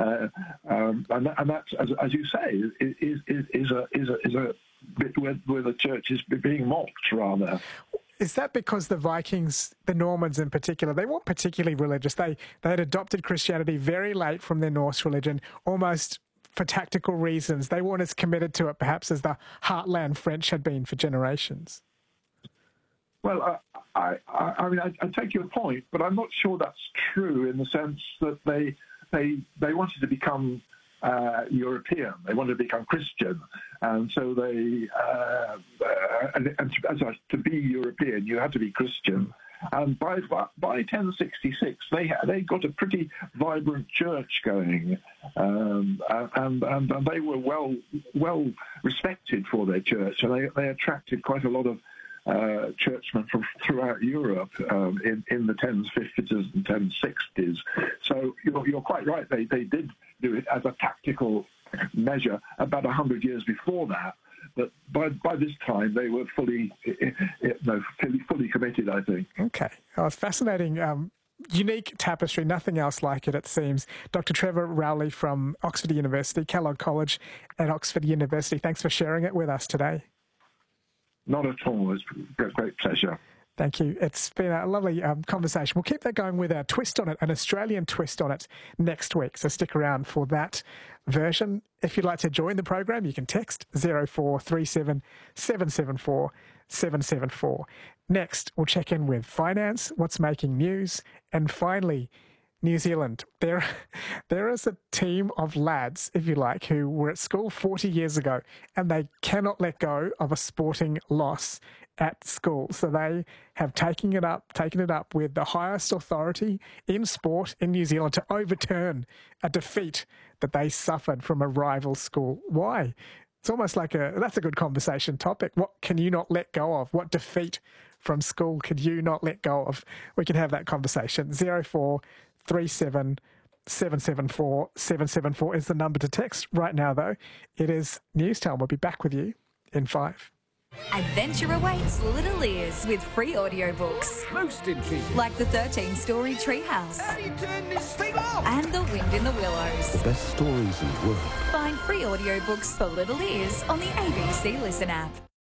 and that's, as you say, is a bit where the church is being mocked, rather. Is that because the Vikings, the Normans in particular, they weren't particularly religious? They had adopted Christianity very late from their Norse religion, almost for tactical reasons. They weren't as committed to it, perhaps, as the heartland French had been for generations. Well, I mean, I take your point, but I'm not sure that's true in the sense that they wanted to become European. They wanted to become Christian, and so to be European, you had to be Christian. And by 1066, they got a pretty vibrant church going, and they were well respected for their church, and they attracted quite a lot of churchmen from throughout Europe in the 1050s and 1060s. So you're quite right. They did do it as a tactical measure about 100 years before that. But by this time, they were fully committed, I think. Okay. Oh, it's fascinating. Unique tapestry, nothing else like it, it seems. Dr. Trevor Rowley from Oxford University, Kellogg College at Oxford University. Thanks for sharing it with us today. Not at all. It's a great pleasure. Thank you. It's been a lovely conversation. We'll keep that going with a twist on it, an Australian twist on it next week. So stick around for that version. If you'd like to join the program, you can text 0437 774 774. Next, we'll check in with finance, what's making news, and finally, New Zealand. There is a team of lads, if you like, who were at school 40 years ago, and they cannot let go of a sporting loss at school. So they have taken it up with the highest authority in sport in New Zealand to overturn a defeat that they suffered from a rival school. Why? It's almost like that's a good conversation topic. What can you not let go of? What defeat from school could you not let go of? We can have that conversation. 0437 774 774 is the number to text. Right now, though, it is news time. We'll be back with you in 5. Adventure awaits little ears with free audiobooks. Most intriguing. Like the 13-story Treehouse. How do you turn this thing off? And The Wind in the Willows. The best stories in the world. Find free audiobooks for little ears on the ABC Listen app.